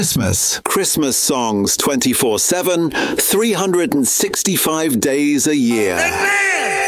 Christmas. Christmas songs 24/7, 365 days a year. Amen.